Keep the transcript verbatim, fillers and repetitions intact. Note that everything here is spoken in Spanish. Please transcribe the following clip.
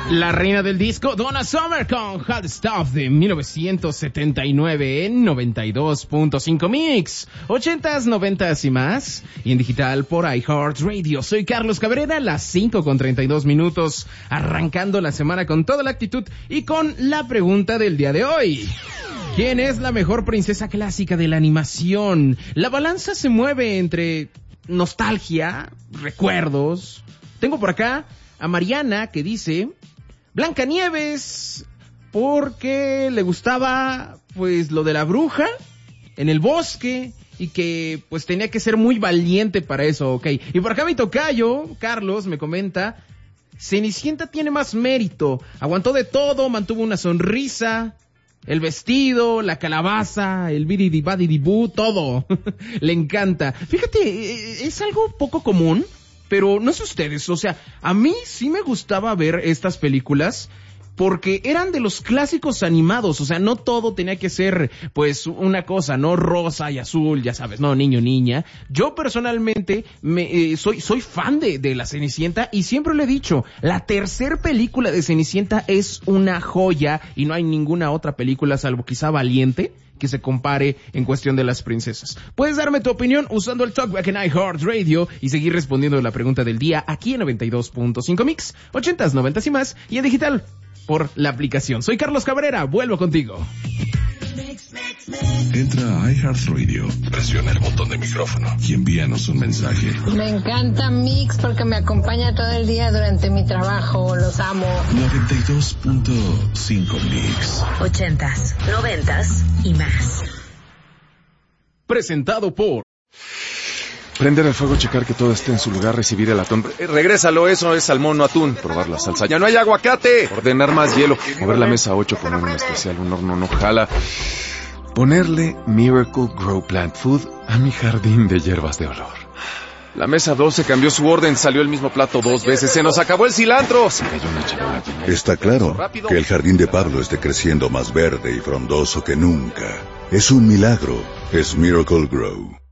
La reina del disco, Donna Summer con Hot Stuff de mil novecientos setenta y nueve en noventa y dos punto cinco Mix, ochentas, noventas y más, y en digital por iHeartRadio. Soy Carlos Cabrera, las cinco con treinta y dos minutos, arrancando la semana con toda la actitud y con la pregunta del día de hoy. ¿Quién es la mejor princesa clásica de la animación? La balanza se mueve entre nostalgia, recuerdos. Tengo por acá a Mariana que dice Blancanieves, porque le gustaba pues lo de la bruja en el bosque y que pues tenía que ser muy valiente para eso, ok. Y por acá mi tocayo, Carlos, me comenta, Cenicienta tiene más mérito, aguantó de todo, mantuvo una sonrisa, el vestido, la calabaza, el bididibadidibú, todo. Le encanta. Fíjate, es algo poco común, pero no sé ustedes, o sea, a mí sí me gustaba ver estas películas porque eran de los clásicos animados, o sea, no todo tenía que ser, pues, una cosa, no rosa y azul, ya sabes, no, niño, niña. Yo personalmente me, eh, soy, soy fan de, de la Cenicienta y siempre le he dicho, la tercer película de Cenicienta es una joya y no hay ninguna otra película, salvo quizá Valiente, que se compare en cuestión de las princesas. Puedes darme tu opinión usando el Talkback en iHeartRadio y seguir respondiendo la pregunta del día aquí en noventa y dos punto cinco Mix, ochentas, noventas y más, y en digital por la aplicación. Soy Carlos Cabrera, vuelvo contigo. Entra a iHeartRadio, presiona el botón de micrófono y envíanos un mensaje. Me encanta Mix porque me acompaña todo el día durante mi trabajo, los amo. noventa y dos punto cinco Mix. Ochentas, noventas y más. Presentado por... Prender el fuego, checar que todo esté en su lugar, recibir el atún. Eh, regrésalo, eso es salmón, no atún. Probar la salsa. ¡Ya no hay aguacate! Ordenar más hielo. Mover la mesa ocho, poner un especial, un horno no jala. Ponerle Miracle Grow Plant Food a mi jardín de hierbas de olor. La mesa doce cambió su orden, salió el mismo plato dos veces. ¡Se nos acabó el cilantro! Se cayó una charola. Está claro que el jardín de Pablo esté creciendo más verde y frondoso que nunca. Es un milagro. Es Miracle Grow.